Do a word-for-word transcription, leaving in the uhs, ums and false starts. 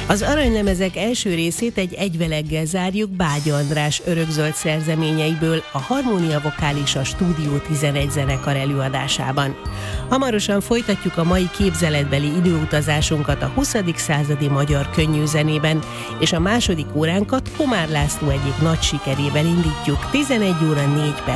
Az aranylemezek első részét egy egyveleggel zárjuk Bágyi András örökzöld szerzeményeiből, a Harmónia Vokális a Stúdió tizenegy zenekar előadásában. Hamarosan folytatjuk a mai képzeletbeli időutazásunkat a huszadik századi magyar könnyűzenében, és a második óránkat Komár László egyik nagy sikerével indítjuk tizenegy óra négy perc.